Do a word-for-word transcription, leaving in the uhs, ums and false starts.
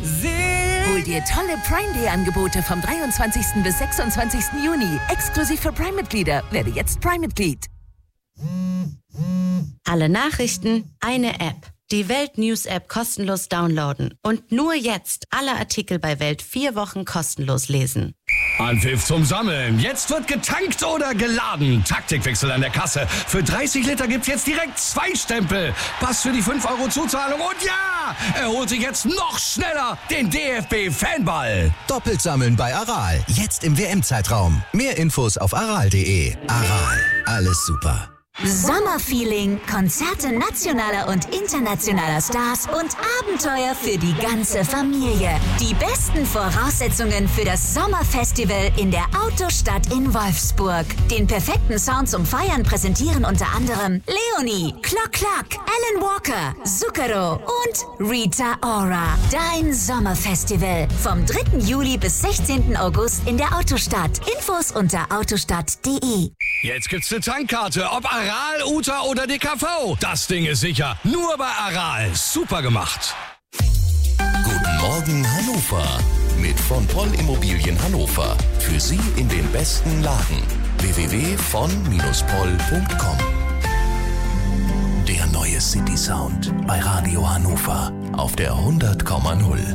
Hol dir tolle Prime Day Angebote vom dreiundzwanzigsten bis sechsundzwanzigsten Juni. Exklusiv für Prime-Mitglieder. Werde jetzt Prime-Mitglied. Alle Nachrichten, eine App. Die Welt News App kostenlos downloaden. Und nur jetzt alle Artikel bei Welt vier Wochen kostenlos lesen. Anpfiff zum Sammeln. Jetzt wird getankt oder geladen. Taktikwechsel an der Kasse. Für dreißig Liter gibt's jetzt direkt zwei Stempel. Pass für die fünf Euro Zuzahlung. Und ja, er holt sich jetzt noch schneller den D F B-Fanball. Doppelt sammeln bei Aral. Jetzt im W M-Zeitraum. Mehr Infos auf aral punkt de. Aral. Alles super. Sommerfeeling, Konzerte nationaler und internationaler Stars und Abenteuer für die ganze Familie. Die besten Voraussetzungen für das Sommerfestival in der Autostadt in Wolfsburg. Den perfekten Sound zum Feiern präsentieren unter anderem Leonie, Clock Clock, Alan Walker, Zucchero und Rita Ora. Dein Sommerfestival vom dritten Juli bis sechzehnten August in der Autostadt. Infos unter autostadt punkt de. Jetzt gibt's eine Tankkarte, ob Aral, Uta oder D K V. Das Ding ist sicher. Nur bei Aral. Super gemacht. Guten Morgen Hannover. Mit von Poll Immobilien Hannover. Für Sie in den besten Lagen. w w w punkt von Bindestrich poll punkt com. Der neue City Sound bei Radio Hannover auf der hundert Komma null.